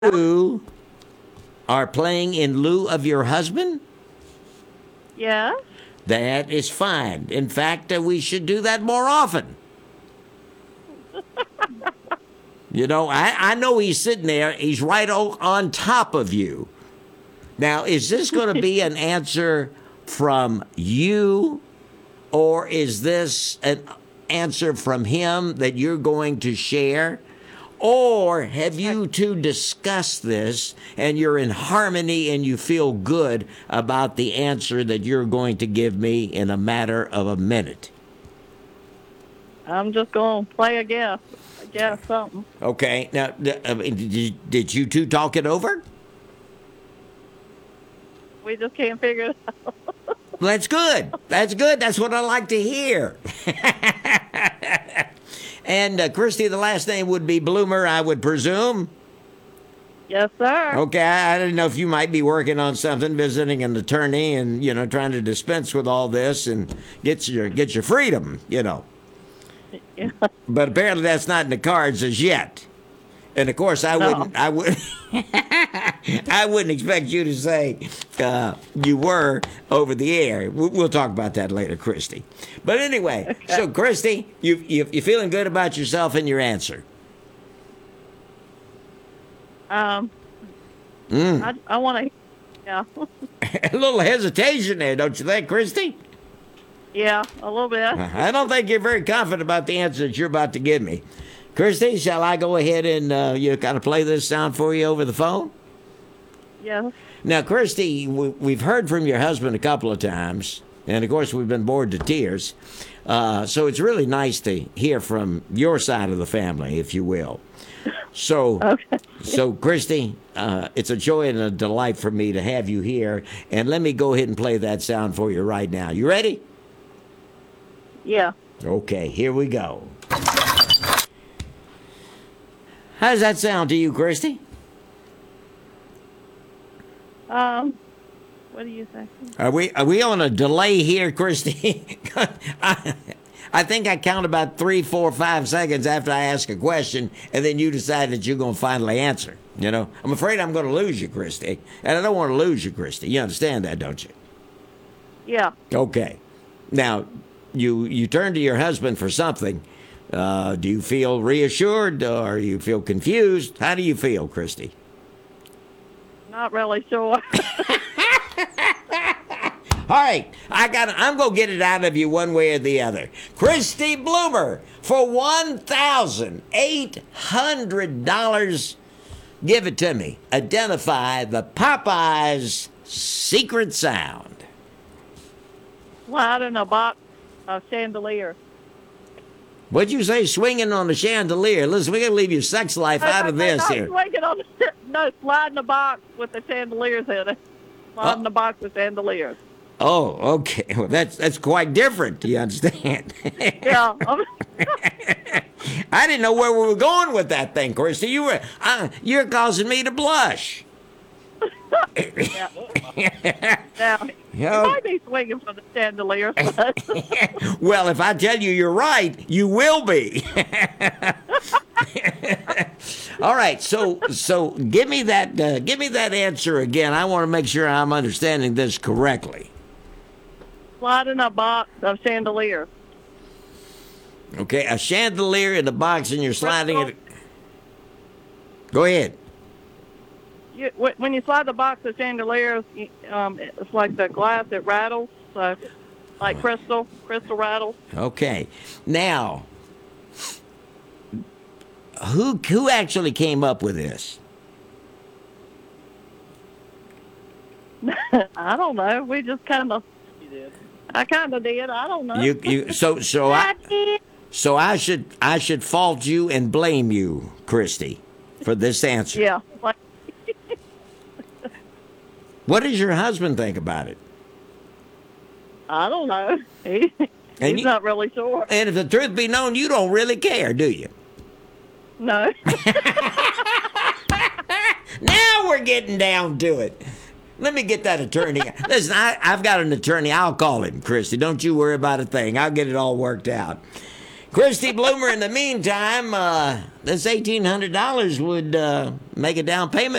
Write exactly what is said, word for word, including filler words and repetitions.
You are playing in lieu of your husband? Yeah. That is fine. In fact, uh, we should do that more often. You know, I, I know he's sitting there. He's right o- on top of you. Now, is this going to be an answer from you, or is this an answer from him that you're going to share? Or have you two discussed this and you're in harmony and you feel good about the answer that you're going to give me in a matter of a minute? I'm just going to play a guess. A guess something. Okay. Now, th- I mean, did you, did you two talk it over? We just can't figure it out. Well, that's good. That's good. That's what I like to hear. And, uh, Christy, the last name would be Bloomer, I would presume. Yes, sir. Okay, I I didn't know if you might be working on something, visiting an attorney and, you know, trying to dispense with all this and get your get your freedom, you know. Yeah. But apparently that's not in the cards as yet. And of course, I No. wouldn't, I would, I wouldn't expect you to say uh, you were over the air. We- We'll talk about that later, Christy. But anyway, so Christy, you you you feeling good about yourself and your answer? Um, Mm. I, I want to, yeah. A little hesitation there, don't you think, Christy? Yeah, a little bit. I don't think you're very confident about the answer that you're about to give me. Christy, shall I go ahead and uh, you know, kind of play this sound for you over the phone? Yes. Now, Christy, we, we've heard from your husband a couple of times, and of course we've been bored to tears. Uh, so it's really nice to hear from your side of the family, if you will. So, Okay. so Christy, uh, it's a joy and a delight for me to have you here. And let me go ahead and play that sound for you right now. You ready? Yeah. Okay, here we go. How does that sound to you, Christy? Um, what do you think? Are we are we on a delay here, Christy? I, I think I count about three, four, five seconds after I ask a question, and then you decide that you're going to finally answer. You know, I'm afraid I'm going to lose you, Christy, and I don't want to lose you, Christy. You understand that, don't you? Yeah. Okay. Now, you you turn to your husband for something. Uh, do you feel reassured, or you feel confused? How do you feel, Christy? Not really sure. All right, I got. I'm gonna get it out of you one way or the other. Christy Bloomer, for one thousand eight hundred dollars, give it to me. Identify the Popeyes secret sound. Slide in a box of chandelier. What'd you say? Swinging on the chandelier. Listen, we gotta leave your sex life out of this no, here. Swinging on the, no, slide in the box with the chandeliers in it. Slide Oh. in the box with chandeliers. Oh, okay. Well, that's that's quite different. You understand? Yeah. I didn't know where we were going with that thing, Christy. You were, uh, you're causing me to blush. yeah. Now, you Yeah. might be swinging from the chandeliers. But Well, if I tell you you're right, you will be. All right, so so give me that uh, give me that answer again. I want to make sure I'm understanding this correctly. slide in a box of chandeliers. Okay, a chandelier in a box, and you're sliding it. Go ahead. You, wh- when you slide the box of chandeliers, you- um, it's like the glass, it rattles. So, like crystal, crystal rattles. Okay, now who who actually came up with this? I don't know. We just kind of. I kind of did. I don't know. You you so so I did. so I should I should fault you and blame you, Christy, for this answer. Yeah. Like, What does your husband think about it? I don't know. He, And he's you- not really sure. And if the truth be known, you don't really care, do you? No. Now we're getting down to it. Let me get that attorney. Listen, I, I've got an attorney. I'll call him, Christy. Don't you worry about a thing. I'll get it all worked out. Christy Bloomer, in the meantime, uh, this eighteen hundred dollars would uh, make a down payment